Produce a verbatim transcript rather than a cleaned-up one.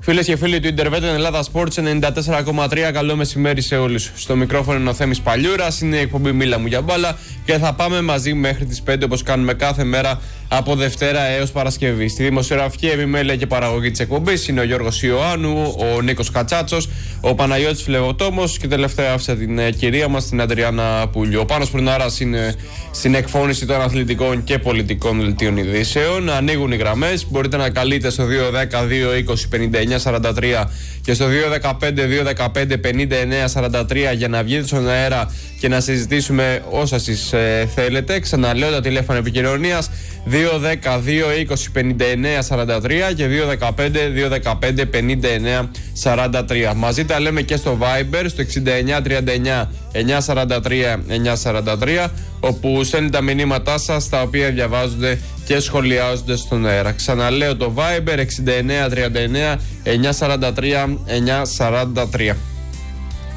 Φίλες και φίλοι του Interveton Ελλάδα Sports ενενήντα τέσσερα κόμμα τρία, καλό μεσημέρι σε όλους. Στο μικρόφωνο είναι ο Θέμης Παλιούρας, είναι η εκπομπή Μίλα μου για μπάλα και θα πάμε μαζί μέχρι τις πέντε όπως κάνουμε κάθε μέρα από Δευτέρα έως Παρασκευή. Στη δημοσιογραφική επιμέλεια και παραγωγή της εκπομπής είναι ο Γιώργος Ιωάννου, ο Νίκος Κατσάτσος, ο Παναγιώτης Φλεβοτόμος και τελευταία άφησα την ε, κυρία μας, την Αντριάννα Πουλιού. Ο Πάνος Πρινάρας είναι στην εκφώνηση των αθλητικών και πολιτικών δελτίων ειδήσεων. Ανοίγουν οι γραμμές, μπορείτε να καλείτε στο δύο δέκα δύο είκοσι πενήντα εννιά σαράντα τρία και στο δύο δεκαπέντε δύο δεκαπέντε πενήντα εννιά σαράντα τρία για να βγείτε στον αέρα και να συζητήσουμε όσα εσείς ε, θέλετε. Ξαναλέω τα τηλέφωνα επικοινωνίας δύο δέκα δύο είκοσι πενήντα εννιά σαράντα τρία και δύο δεκαπέντε δύο δεκαπέντε πενήντα εννιά σαράντα τρία. Μαζί τα λέμε και στο Viber στο εξήντα εννιά τριάντα εννιά εννιά σαράντα τρία εννιά σαράντα τρία, όπου στέλνετε τα μηνύματά σας τα οποία διαβάζονται και σχολιάζονται στον αέρα. Ξαναλέω το Viber εξήντα εννιά τριάντα εννιά εννιά σαράντα τρία εννιά σαράντα τρία.